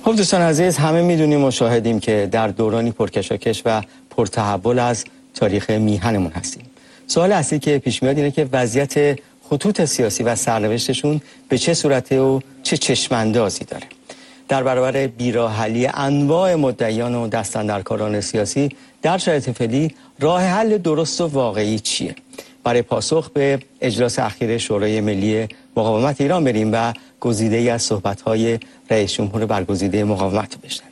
خب دوستان عزیز، همه میدونیم و شاهدیم که در دورانی پرکشاکش و پرتحول از تاریخ میهنمون هستیم. سوال اصلی که پیش میاد اینه که وضعیت خطوط سیاسی و سرنوشتشون به چه صورته و چه چشماندازی داره. در برابر بیراحلی انواع مدعیان و دستاندرکاران سیاسی در شرایط فعلی راه حل درست و واقعی چیه؟ برای پاسخ به اجلاس اخیر شورای ملی مقاومت ایران بریم و گزیده‌ای از صحبت‌های رئیس جمهور برگزیده مقاومت رو بشنویم.